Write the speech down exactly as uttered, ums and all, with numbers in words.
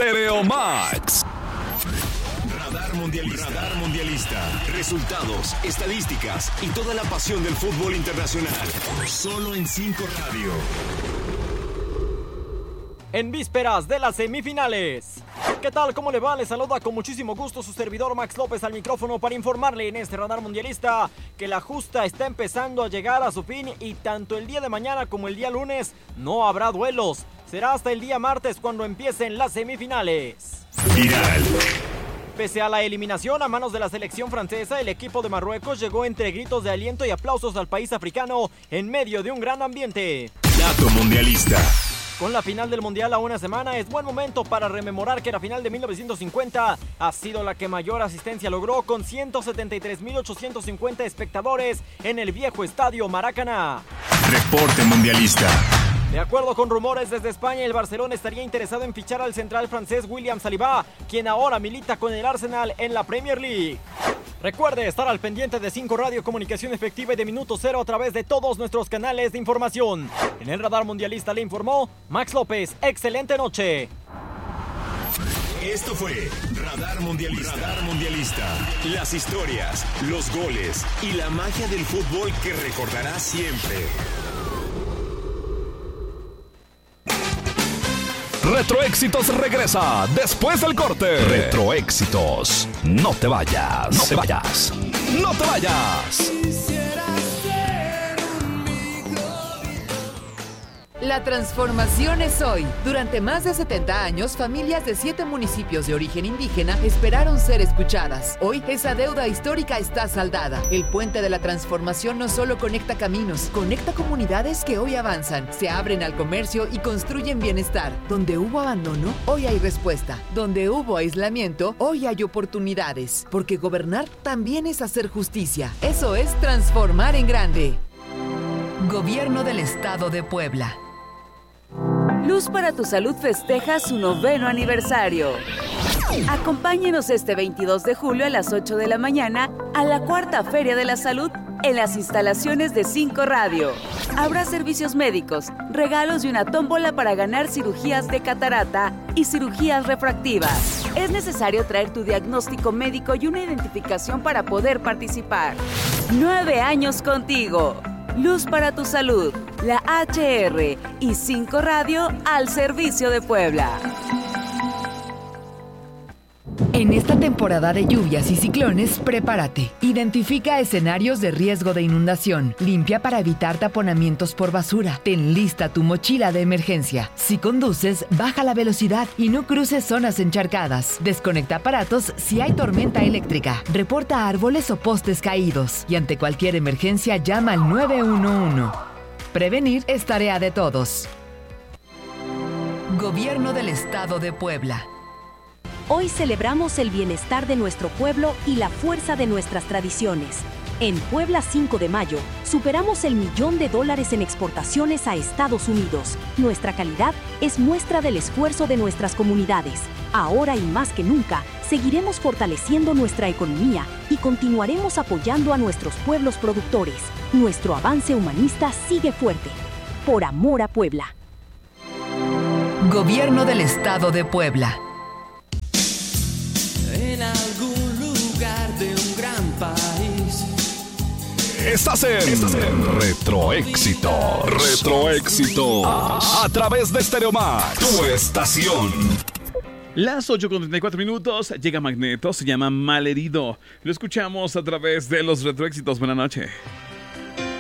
Stereo Max. Radar Mundialista. Radar Mundialista. Resultados, estadísticas y toda la pasión del fútbol internacional. Solo en cinco Radio. En vísperas de las semifinales. ¿Qué tal? ¿Cómo le va? Le saluda con muchísimo gusto su servidor Max López al micrófono para informarle en este Radar Mundialista que la justa está empezando a llegar a su fin y tanto el día de mañana como el día lunes no habrá duelos. Será hasta el día martes cuando empiecen las semifinales. Viral. Pese a la eliminación a manos de la selección francesa, el equipo de Marruecos llegó entre gritos de aliento y aplausos al país africano en medio de un gran ambiente. Dato Mundialista. Con la final del Mundial a una semana, es buen momento para rememorar que la final de mil novecientos cincuenta ha sido la que mayor asistencia logró con ciento setenta y tres mil ochocientos cincuenta espectadores en el viejo estadio Maracaná. Reporte Mundialista. De acuerdo con rumores desde España, el Barcelona estaría interesado en fichar al central francés William Saliba, quien ahora milita con el Arsenal en la Premier League. Recuerde estar al pendiente de cinco Radio, comunicación efectiva y de Minuto Cero a través de todos nuestros canales de información. En el Radar Mundialista le informó Max López. Excelente noche. Esto fue Radar Mundialista. Radar Mundialista. Las historias, los goles y la magia del fútbol que recordarás siempre. Retroéxitos regresa después del corte. Retroéxitos. No te vayas. No te vayas. No te vayas. La transformación es hoy. Durante más de setenta años, familias de siete municipios de origen indígena esperaron ser escuchadas. Hoy, esa deuda histórica está saldada. El puente de la transformación no solo conecta caminos, conecta comunidades que hoy avanzan, se abren al comercio y construyen bienestar. Donde hubo abandono, hoy hay respuesta. Donde hubo aislamiento, hoy hay oportunidades. Porque gobernar también es hacer justicia. Eso es transformar en grande. Gobierno del Estado de Puebla. Luz para tu Salud festeja su noveno aniversario. Acompáñenos este veintidós de julio a las ocho de la mañana a la cuarta Feria de la Salud en las instalaciones de cinco Radio. Habrá servicios médicos, regalos y una tómbola para ganar cirugías de catarata y cirugías refractivas. Es necesario traer tu diagnóstico médico y una identificación para poder participar. Nueve años contigo. Luz para tu Salud, la H R y cinco Radio al servicio de Puebla. En esta temporada de lluvias y ciclones, prepárate. Identifica escenarios de riesgo de inundación. Limpia para evitar taponamientos por basura. Ten lista tu mochila de emergencia. Si conduces, baja la velocidad y no cruces zonas encharcadas. Desconecta aparatos si hay tormenta eléctrica. Reporta árboles o postes caídos. Y ante cualquier emergencia, llama al nueve uno uno. Prevenir es tarea de todos. Gobierno del Estado de Puebla. Hoy celebramos el bienestar de nuestro pueblo y la fuerza de nuestras tradiciones. En Puebla cinco de mayo, superamos el millón de dólares en exportaciones a Estados Unidos. Nuestra calidad es muestra del esfuerzo de nuestras comunidades. Ahora y más que nunca, seguiremos fortaleciendo nuestra economía y continuaremos apoyando a nuestros pueblos productores. Nuestro avance humanista sigue fuerte. Por amor a Puebla. Gobierno del Estado de Puebla. En algún lugar de un gran país. Estás en, Estás en Retroéxitos. Retroéxitos. A, a través de Stereo Max, tu estación. Las ocho con treinta y cuatro minutos. Llega Magneto, se llama Malherido. Lo escuchamos a través de los Retroéxitos. Buenas noches.